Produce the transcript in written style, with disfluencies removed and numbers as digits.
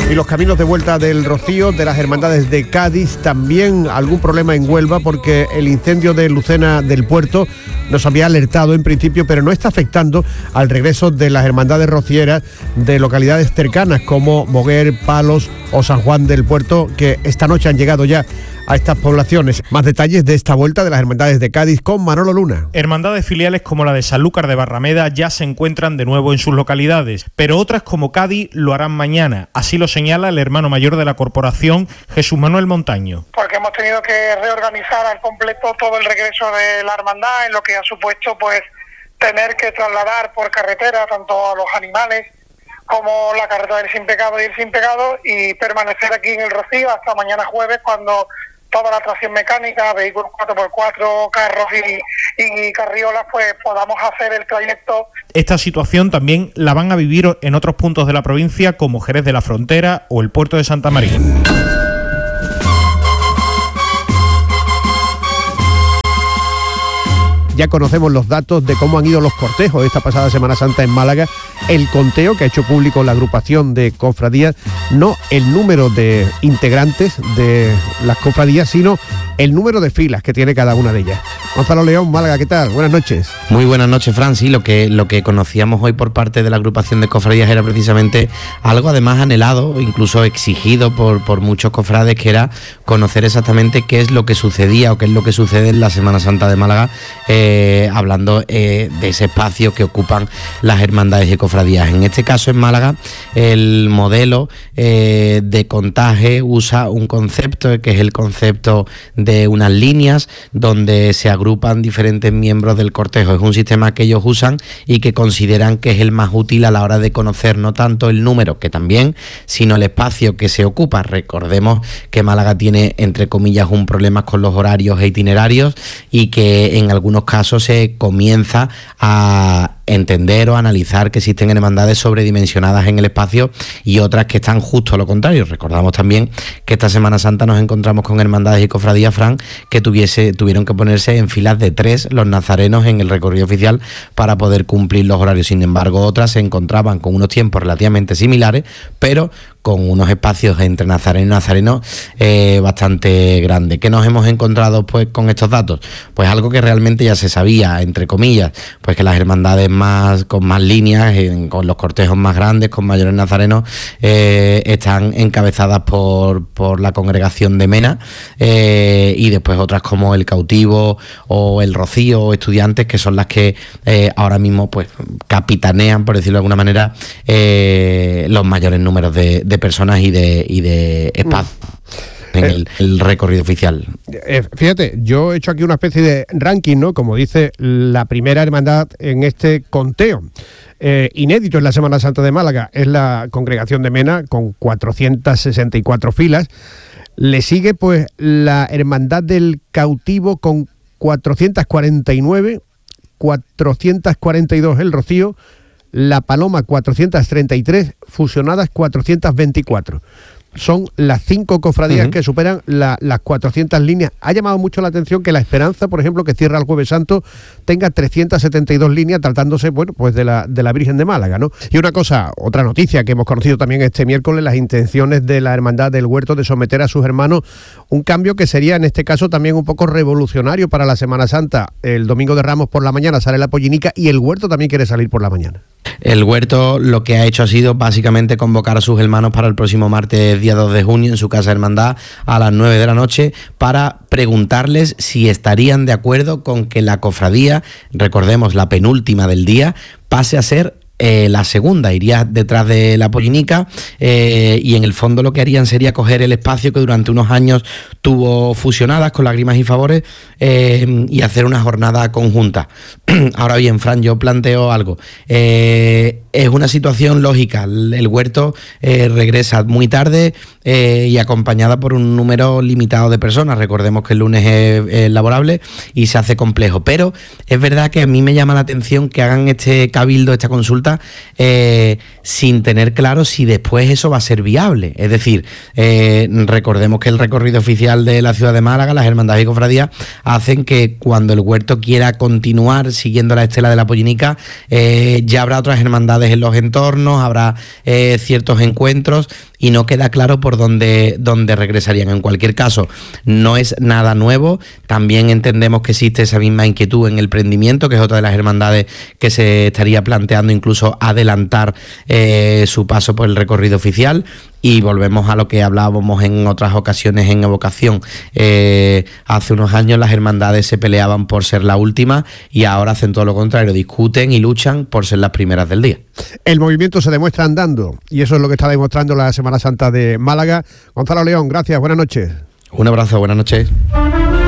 Y los caminos de vuelta del Rocío, de las hermandades de Cádiz, también algún problema en Huelva, porque el incendio de Lucena del Puerto nos había alertado en principio, pero no está afectando al regreso de las hermandades rocieras de localidades cercanas como Moguer, Palos o San Juan del Puerto, que esta noche han llegado ya a estas poblaciones. Más detalles de esta vuelta de las hermandades de Cádiz con Manolo Luna. Hermandades filiales como la de Sanlúcar de Barrameda ya se encuentran de nuevo en sus localidades, pero otras como Cádiz lo harán mañana. Así lo señala el hermano mayor de la corporación, Jesús Manuel Montaño. Porque hemos tenido que reorganizar al completo todo el regreso de la hermandad, en lo que ha supuesto pues tener que trasladar por carretera tanto a los animales como la carreta del Sin Pecado y el Sin Pecado, y permanecer aquí en el Rocío hasta mañana jueves, cuando toda la tracción mecánica, vehículos 4x4, carros y carriolas, pues podamos hacer el trayecto. Esta situación también la van a vivir en otros puntos de la provincia, como Jerez de la Frontera o el puerto de Santa María. Ya conocemos los datos de cómo han ido los cortejos esta pasada Semana Santa en Málaga. El conteo que ha hecho público la agrupación de cofradías, no el número de integrantes de las cofradías, sino el número de filas que tiene cada una de ellas. Gonzalo León, Málaga, ¿qué tal? Buenas noches. Muy buenas noches, Fran. Sí, lo que conocíamos hoy por parte de la agrupación de cofradías era precisamente algo además anhelado, incluso exigido por muchos cofrades, que era conocer exactamente qué es lo que sucedía o qué es lo que sucede en la Semana Santa de Málaga, hablando de ese espacio que ocupan las hermandades y cofradías. En este caso, en Málaga, el modelo de contaje usa un concepto que es el concepto de unas líneas donde se agrupan diferentes miembros del cortejo. Es un sistema que ellos usan y que consideran que es el más útil a la hora de conocer no tanto el número, que también, sino el espacio que se ocupa. Recordemos que Málaga tiene, entre comillas, un problema con los horarios e itinerarios, y que en algunos casos se comienza a entender o analizar que existen hermandades sobredimensionadas en el espacio y otras que están justo a lo contrario. Recordamos también que esta Semana Santa nos encontramos con hermandades y cofradías, Fran, que tuvieron que ponerse en filas de 3 los nazarenos en el recorrido oficial para poder cumplir los horarios. Sin embargo, otras se encontraban con unos tiempos relativamente similares, pero con unos espacios entre nazareno y nazareno bastante grandes. ¿Qué nos hemos encontrado pues con estos datos? Pues algo que realmente ya se sabía, entre comillas, pues que las hermandades con más líneas, con los cortejos más grandes, con mayores nazarenos, están encabezadas por la congregación de Mena, y después otras como el Cautivo o el Rocío o Estudiantes, que son las que ahora mismo pues capitanean, por decirlo de alguna manera, los mayores números de personas y de espacio en el recorrido oficial. Fíjate, yo he hecho aquí una especie de ranking, ¿no? Como dice la primera hermandad en este conteo. Inédito en la Semana Santa de Málaga es la Congregación de Mena, con 464 filas. Le sigue pues la Hermandad del Cautivo con 449, 442 el Rocío, la Paloma 433, fusionadas 424. Son las 5 cofradías que superan las 400 líneas. Ha llamado mucho la atención que la Esperanza, por ejemplo, que cierra el Jueves Santo, tenga 372 líneas, tratándose, bueno, pues de la Virgen de Málaga, ¿no? Y otra noticia que hemos conocido también este miércoles, las intenciones de la Hermandad del Huerto de someter a sus hermanos un cambio que sería, en este caso, también un poco revolucionario para la Semana Santa. El Domingo de Ramos por la mañana sale la pollinica y el Huerto también quiere salir por la mañana. El Huerto lo que ha hecho ha sido básicamente convocar a sus hermanos para el próximo martes, día 2 de junio, en su casa hermandad, a las 9 de la noche, para preguntarles si estarían de acuerdo con que la cofradía, recordemos la penúltima del día, pase a ser la segunda, iría detrás de la pollinica, y en el fondo lo que harían sería coger el espacio que durante unos años tuvo fusionadas con Lágrimas y Favores, y hacer una jornada conjunta. Ahora bien, Fran, yo planteo algo. Es una situación lógica. El Huerto regresa muy tarde y acompañada por un número limitado de personas. Recordemos que el lunes es laborable y se hace complejo. Pero es verdad que a mí me llama la atención que hagan este cabildo, esta consulta, sin tener claro si después eso va a ser viable. Es decir, recordemos que el recorrido oficial de la ciudad de Málaga, las hermandades y cofradías, hacen que cuando el Huerto quiera continuar siguiendo la estela de la pollinica, ya habrá otras hermandades en los entornos, habrá ciertos encuentros, y no queda claro por dónde regresarían. En cualquier caso, no es nada nuevo. También entendemos que existe esa misma inquietud en el prendimiento, que es otra de las hermandades que se estaría planteando incluso adelantar su paso por el recorrido oficial. Y volvemos a lo que hablábamos en otras ocasiones en Evocación. Hace unos años las hermandades se peleaban por ser la última y ahora hacen todo lo contrario, discuten y luchan por ser las primeras del día. El movimiento se demuestra andando y eso es lo que está demostrando la Semana Santa de Málaga. Gonzalo León, gracias, buenas noches. Un abrazo, buenas noches.